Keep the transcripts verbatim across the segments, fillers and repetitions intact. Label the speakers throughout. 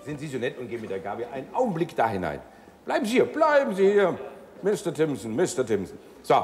Speaker 1: sind Sie so nett und geben mir der Gabi einen Augenblick da hinein. Bleiben Sie hier, bleiben Sie hier, Mister Timpson, Mister Timpson. So,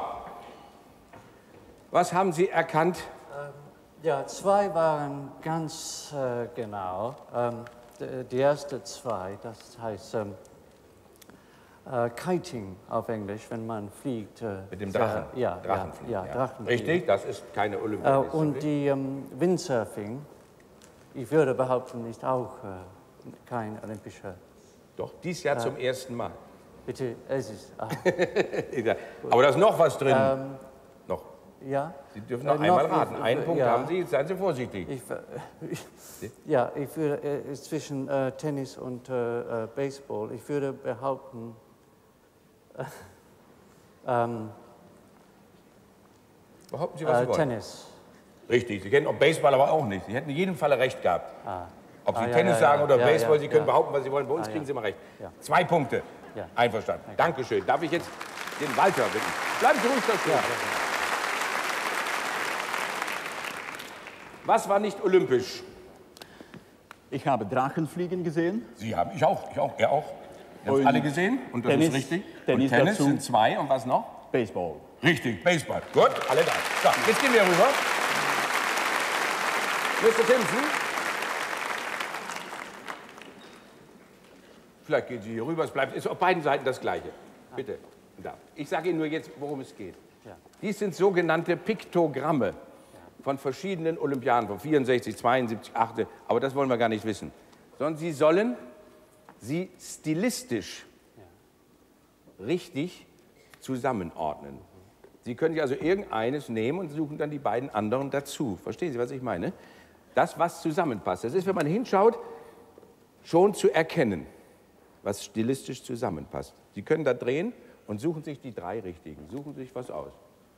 Speaker 1: was haben Sie erkannt?
Speaker 2: Ähm, ja, zwei waren ganz äh, genau. Ähm, die, die ersten zwei, das heißt ähm, äh, Kiting auf Englisch, wenn man fliegt. Äh,
Speaker 1: Mit dem Drachen?
Speaker 2: Sehr, ja,
Speaker 1: Drachenfliegen,
Speaker 2: ja, ja, Drachenfliegen.
Speaker 1: Richtig, das ist keine Olympiade.
Speaker 2: Äh, und die ähm, Windsurfing, ich würde behaupten, ist auch äh, kein olympischer.
Speaker 1: Doch, dies Jahr äh, zum ersten Mal.
Speaker 2: Bitte, es ist. Ah.
Speaker 1: Aber da ist noch was drin.
Speaker 2: Ähm,
Speaker 1: noch.
Speaker 2: Ja.
Speaker 1: Sie dürfen noch äh, einmal noch, raten. Einen Punkt ja. haben Sie, seien Sie vorsichtig.
Speaker 2: Ich, ich, ja, ich würde äh, zwischen äh, Tennis und äh, Baseball, ich würde behaupten, äh, ähm,
Speaker 1: behaupten Sie, was Sie wollen.
Speaker 2: Tennis.
Speaker 1: Richtig, Sie kennen auch Baseball aber auch nicht. Sie hätten in jedem Falle recht gehabt. Ah. Ob Sie
Speaker 2: ah,
Speaker 1: Tennis
Speaker 2: ja, ja,
Speaker 1: sagen oder
Speaker 2: ja,
Speaker 1: Baseball,
Speaker 2: ja,
Speaker 1: Sie können
Speaker 2: ja.
Speaker 1: behaupten, was Sie wollen. Bei uns
Speaker 2: ah,
Speaker 1: kriegen
Speaker 2: ja.
Speaker 1: Sie immer recht.
Speaker 2: Ja.
Speaker 1: Zwei Punkte.
Speaker 2: Ja.
Speaker 1: Einverstanden. Okay. Dankeschön. Darf ich jetzt den Walter bitten? Bleiben Sie ruhig da stehen. Ja. Was war nicht olympisch?
Speaker 3: Ich habe Drachenfliegen gesehen.
Speaker 1: Sie haben, ich auch, ich auch, er auch. Wir haben alle gesehen und das
Speaker 3: Tennis,
Speaker 1: ist richtig.
Speaker 3: Tennis,
Speaker 1: und Tennis
Speaker 3: dazu.
Speaker 1: sind zwei und was noch?
Speaker 3: Baseball.
Speaker 1: Richtig, Baseball. Gut, alle da. So, jetzt gehen wir rüber. Mister Timpson. Vielleicht gehen Sie hier rüber, es bleibt, ist auf beiden Seiten das Gleiche. Bitte. Da. Ich sage Ihnen nur jetzt, worum es geht.
Speaker 2: Ja.
Speaker 1: Dies sind sogenannte Piktogramme von verschiedenen Olympiaden, von vierundsechzig, zweiundsiebzig, acht, aber das wollen wir gar nicht wissen. Sondern Sie sollen sie stilistisch richtig zusammenordnen. Sie können sich also irgendeines nehmen und suchen dann die beiden anderen dazu. Verstehen Sie, was ich meine? Das, was zusammenpasst. Das ist, wenn man hinschaut, schon zu erkennen, was stilistisch zusammenpasst. Sie können da drehen und suchen sich die drei richtigen. Suchen sich was aus.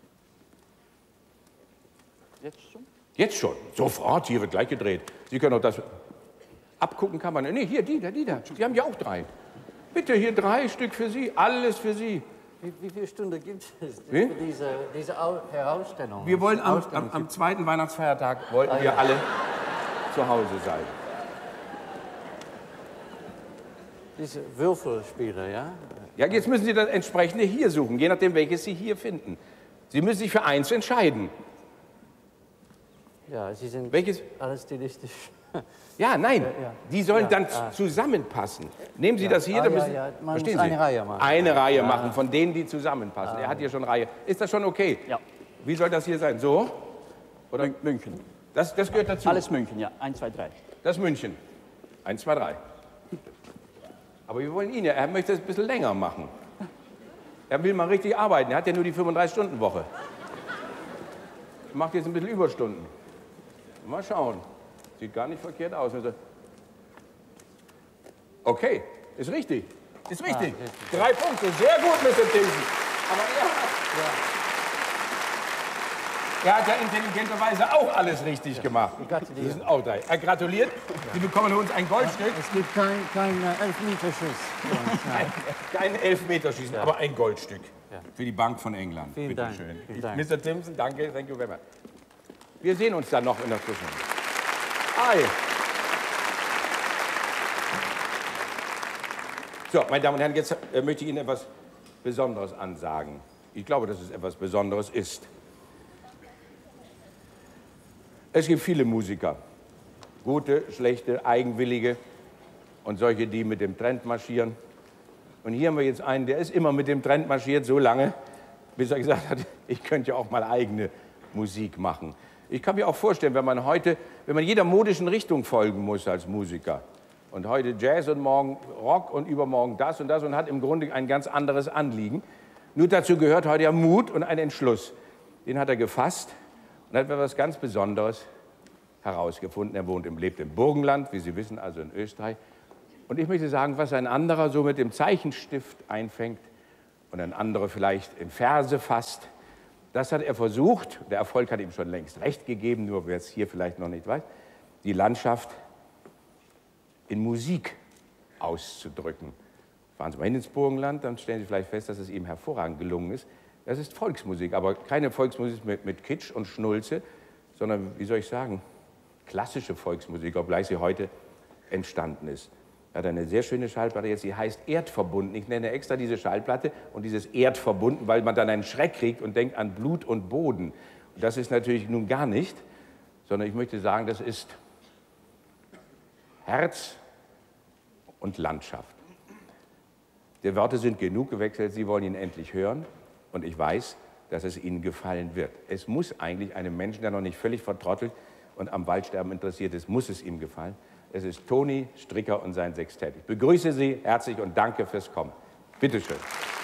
Speaker 3: Jetzt schon?
Speaker 1: Jetzt schon. Sofort. Hier wird gleich gedreht. Sie können auch das... Abgucken kann man... Nee, hier, die da, die da. Sie haben ja auch drei. Bitte, hier drei Stück für Sie. Alles für Sie.
Speaker 2: Wie, wie viele Stunden gibt es
Speaker 1: Wie?
Speaker 2: für diese, diese Herausstellung?
Speaker 1: Wir wollen am, am, am zweiten Weihnachtsfeiertag wollten ah, wir ja. alle zu Hause sein.
Speaker 2: Diese Würfelspiele, ja?
Speaker 1: Ja, jetzt müssen Sie das entsprechende hier suchen, je nachdem, welches Sie hier finden. Sie müssen sich für eins entscheiden.
Speaker 2: Ja, Sie sind
Speaker 1: welches?
Speaker 2: alles stilistisch.
Speaker 1: Ja, nein,
Speaker 2: ja, ja.
Speaker 1: die sollen
Speaker 2: ja,
Speaker 1: dann
Speaker 2: ah.
Speaker 1: zusammenpassen. Nehmen Sie
Speaker 2: ja.
Speaker 1: das hier,
Speaker 2: ah,
Speaker 1: dann
Speaker 2: ja,
Speaker 1: müssen,
Speaker 2: ja. Man
Speaker 1: verstehen
Speaker 2: muss
Speaker 1: Sie?
Speaker 2: eine Reihe machen.
Speaker 1: Eine Reihe
Speaker 2: ja.
Speaker 1: machen von denen, die zusammenpassen. Ah. Er hat hier schon Reihe. Ist das schon okay?
Speaker 3: Ja.
Speaker 1: Wie soll das hier sein? So? Oder?
Speaker 3: München.
Speaker 1: Das, das gehört dazu?
Speaker 3: Alles München, ja. Eins, zwei, drei.
Speaker 1: Das ist München. Eins, zwei, drei. Aber wir wollen ihn ja, er möchte es ein bisschen länger machen. Er will mal richtig arbeiten, er hat ja nur die fünfunddreißig-Stunden-Woche. Macht jetzt ein bisschen Überstunden. Mal schauen. Sieht gar nicht verkehrt aus. Okay, ist richtig. Ist richtig. Ah, Drei Punkte, sehr gut, Mister Timpson. Aber er hat, ja. er hat ja intelligenterweise auch alles richtig ja. gemacht. Das sind auch drei. Er gratuliert. Ja. Sie bekommen von uns ein Goldstück.
Speaker 2: Es gibt kein, kein äh, Elfmeterschuss.
Speaker 1: Nein, kein Elfmeterschießen, ja. aber ein Goldstück.
Speaker 2: Ja.
Speaker 1: Für die Bank von England.
Speaker 2: Vielen
Speaker 1: Bitte
Speaker 2: Dank.
Speaker 1: schön.
Speaker 2: Vielen Dank.
Speaker 1: Mister Timpson, danke. Thank you very much. Wir sehen uns dann noch in der Zwischen. Hi. So, meine Damen und Herren, jetzt äh, möchte ich Ihnen etwas Besonderes ansagen. Ich glaube, dass es etwas Besonderes ist. Es gibt viele Musiker. Gute, schlechte, eigenwillige und solche, die mit dem Trend marschieren. Und hier haben wir jetzt einen, der ist immer mit dem Trend marschiert, so lange, bis er gesagt hat, ich könnte ja auch mal eigene Musik machen. Ich kann mir auch vorstellen, wenn man heute, wenn man jeder modischen Richtung folgen muss als Musiker und heute Jazz und morgen Rock und übermorgen das und das und hat im Grunde ein ganz anderes Anliegen. Nur dazu gehört heute ja Mut und ein Entschluss. Den hat er gefasst und hat etwas ganz Besonderes herausgefunden. Er wohnt im, lebt im Burgenland, wie Sie wissen, also in Österreich. Und ich möchte sagen, was ein anderer so mit dem Zeichenstift einfängt und ein anderer vielleicht in Verse fasst, das hat er versucht, der Erfolg hat ihm schon längst recht gegeben, nur wer es hier vielleicht noch nicht weiß, die Landschaft in Musik auszudrücken. Fahren Sie mal hin ins Burgenland, dann stellen Sie vielleicht fest, dass es ihm hervorragend gelungen ist. Das ist Volksmusik, aber keine Volksmusik mit, mit Kitsch und Schnulze, sondern, wie soll ich sagen, klassische Volksmusik, obgleich sie heute entstanden ist. Er hat eine sehr schöne Schallplatte jetzt, die heißt Erdverbunden. Ich nenne extra diese Schallplatte und dieses Erdverbunden, weil man dann einen Schreck kriegt und denkt an Blut und Boden. Und das ist natürlich nun gar nicht, sondern ich möchte sagen, das ist Herz und Landschaft. Die Worte sind genug gewechselt, Sie wollen ihn endlich hören und ich weiß, dass es Ihnen gefallen wird. Es muss eigentlich einem Menschen, der noch nicht völlig vertrottelt und am Waldsterben interessiert ist, muss es ihm gefallen. Es ist Toni Stricker und sein Sextett. Ich begrüße Sie herzlich und danke fürs Kommen. Bitte schön.